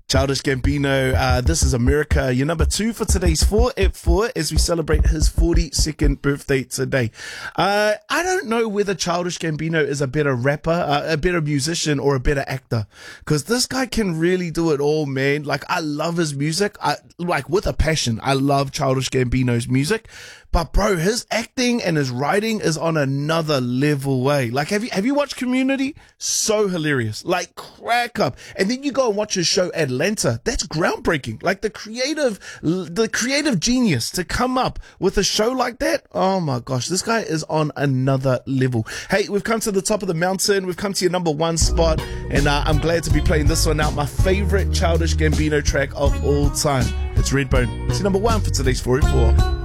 Childish Gambino, This Is America, your number 2 for today's 4 at 4 as we celebrate his 42nd birthday today. I don't know whether Childish Gambino is a better rapper, a better musician, or a better actor, because this guy can really do it all, man. Like, I love his music, like with a passion. I love Childish Gambino's music, but bro, his acting and his writing is on another level way. Like, have you watched Community? So hilarious, like crack up. And then you go and watch his show Atlanta. That's groundbreaking. Like the creative genius to come up with a show like that. Oh my gosh, this guy is on another level. Hey, we've come to the top of the mountain. We've come to your number 1 spot, and I'm glad to be playing this one out. My favorite Childish Gambino track of all time. It's Redbone. It's your number 1 for today's 4 at 4.